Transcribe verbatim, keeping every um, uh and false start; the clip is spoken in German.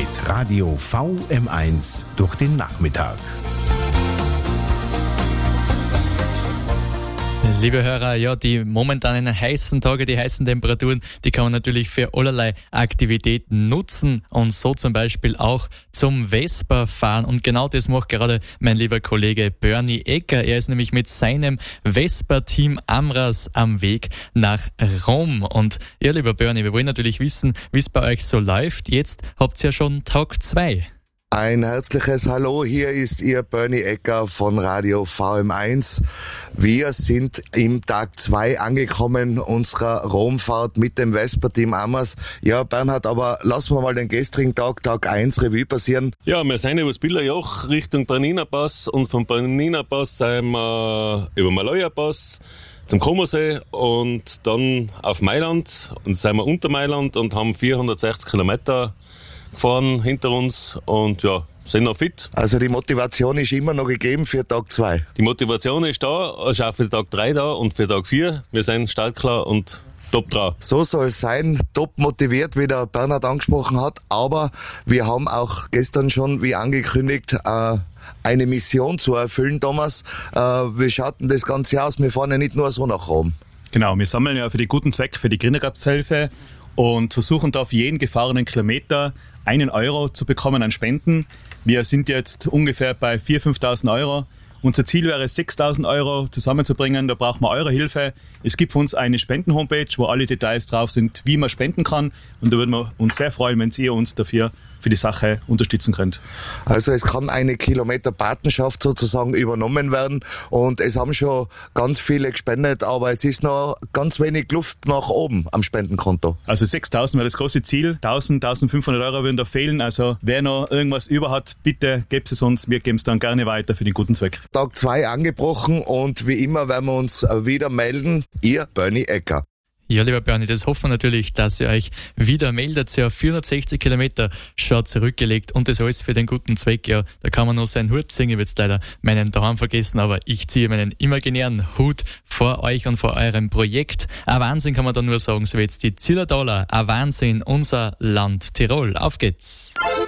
mit Radio V M eins durch den Nachmittag. Liebe Hörer, ja, die momentanen heißen Tage, die heißen Temperaturen, die kann man natürlich für allerlei Aktivitäten nutzen und so zum Beispiel auch zum Vespa fahren. Und genau das macht gerade mein lieber Kollege Bernie Ecker. Er ist nämlich mit seinem Vespa-Team Amras am Weg nach Rom. Und ja, lieber Bernie, wir wollen natürlich wissen, wie es bei euch so läuft. Jetzt habt ihr ja schon Tag zwei. Ein herzliches Hallo, hier ist Ihr Bernie Ecker von Radio V M eins. Wir sind im Tag zwei angekommen unserer Romfahrt mit dem Vespa-Team Amras. Ja, Bernhard, aber lassen wir mal den gestrigen Tag, Tag eins, Revue passieren. Ja, wir sind über das Billerjoch Richtung Bernina-Pass und vom Bernina-Pass sind wir über Maloja-Pass zum Komosee und dann auf Mailand und sind wir unter Mailand und haben vierhundertsechzig Kilometer gefahren hinter uns und ja, sind noch fit. Also die Motivation ist immer noch gegeben für Tag zwei. Die Motivation ist da, ist auch für Tag drei da und für Tag vier. Wir sind startklar und top drauf. So soll es sein, top motiviert, wie der Bernhard angesprochen hat, aber wir haben auch gestern schon, wie angekündigt, äh, eine Mission zu erfüllen, Thomas. Äh, wie schaut denn das Ganze aus? Wir fahren ja nicht nur so nach Rom. Genau, wir sammeln ja für die guten Zweck, für die Kindergartenhilfe und versuchen da auf jeden gefahrenen Kilometer einen Euro zu bekommen an Spenden. Wir sind jetzt ungefähr bei viertausend, fünftausend Euro. Unser Ziel wäre sechstausend Euro zusammenzubringen. Da brauchen wir eure Hilfe. Es gibt für uns eine Spenden-Homepage, wo alle Details drauf sind, wie man spenden kann. Und da würden wir uns sehr freuen, wenn ihr uns dafür für die Sache unterstützen könnt. Also es kann eine Kilometer-Patenschaft sozusagen übernommen werden und es haben schon ganz viele gespendet, aber es ist noch ganz wenig Luft nach oben am Spendenkonto. Also sechstausend wäre das große Ziel, tausend, eintausendfünfhundert Euro würden da fehlen, also wer noch irgendwas über hat, bitte gebt es uns, wir geben es dann gerne weiter für den guten Zweck. Tag zwei angebrochen und wie immer werden wir uns wieder melden. Ihr Bernie Ecker. Ja, lieber Bernie, das hoffen wir natürlich, dass ihr euch wieder meldet. Ihr habt vierhundertsechzig Kilometer schon zurückgelegt und das alles für den guten Zweck. Ja, da kann man nur seinen Hut ziehen. Ich habe jetzt leider meinen daheim vergessen, aber ich ziehe meinen imaginären Hut vor euch und vor eurem Projekt. Ein Wahnsinn kann man da nur sagen, so jetzt die Zillertaler. Ein Wahnsinn, unser Land Tirol. Auf geht's!